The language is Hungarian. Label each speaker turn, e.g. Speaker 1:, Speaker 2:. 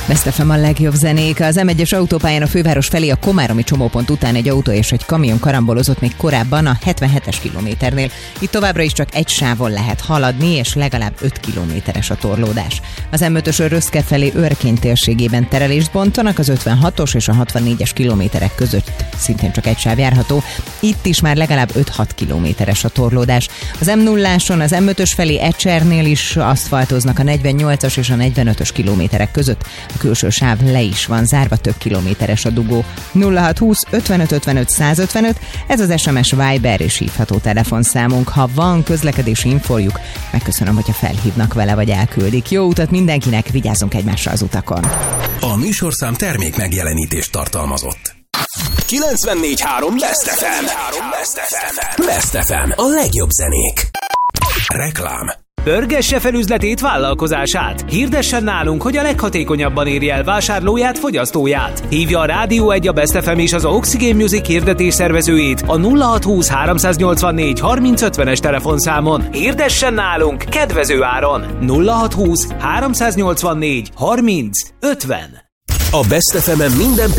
Speaker 1: Best FM a legjobb zenék. Az M1-es autópályán a főváros felé a komáromi csomópont után egy autó és egy kamion karambolozott még korábban a 77-es kilométernél. Itt továbbra is csak egy sávon lehet haladni, és legalább 5 kilométeres a torlódás. Az M5-ösön Röszke felé Őrkény térségében terelést bontanak, az 56-os és a 64-es kilométerek között szintén csak egy sáv járható. Itt is már legalább 5-6 kilométeres a torlódás. Az M0-áson az M5-ös felé Ecsernél is aszfaltoznak a 48-as és a 45-ös kilométerek között. A külső sáv le is van zárva, több kilométeres a dugó. 0620 55 55 155, ez az SMS, Viber és hívható telefonszámunk. Ha van közlekedési infójuk, megköszönöm, hogyha felhívnak vele vagy elküldik. Jó utat mindenkinek, vigyázzunk egymásra az utakon.
Speaker 2: A műsorszám termék megjelenítést tartalmazott. 94.3 Best FM. Best FM. A legjobb zenék. Reklám.
Speaker 3: Pörgesse fel üzletét, vállalkozását. Hirdessen nálunk, hogy a leghatékonyabban érje el vásárlóját, fogyasztóját. Hívja a Rádió 1, a Best FM és az Oxygen Music hirdetés szervezőjét a 0620 384 30 50-es telefonszámon. Hirdessen nálunk kedvező áron. 0620 384 30 50.
Speaker 2: A Best FM-en minden